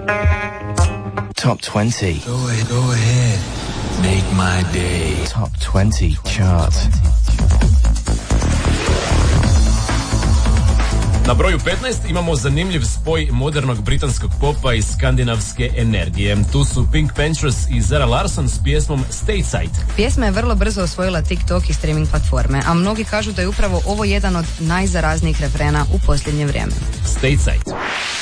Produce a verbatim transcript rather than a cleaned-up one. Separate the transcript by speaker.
Speaker 1: Top twenty.
Speaker 2: Go ahead, go ahead. Make my day.
Speaker 1: Top twenty chart.
Speaker 3: Na broju petnaest imamo zanimljiv spoj modernog britanskog popa i skandinavske energije. Tu su Pink Panthers i Zara Larsson s pjesmom Stateside.
Speaker 4: Pjesma je vrlo brzo osvojila TikTok i streaming platforme, a mnogi kažu da je upravo ovo jedan od najzaraznijih refrena u posljednje vrijeme.
Speaker 3: Stateside.